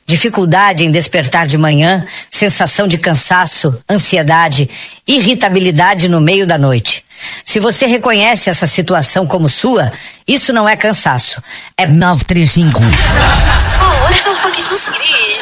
dificuldade em despertar de manhã, sensação de cansaço, ansiedade, irritabilidade no meio da noite. Se você reconhece essa situação como sua, isso não é cansaço. É 935. So what the fuck is this?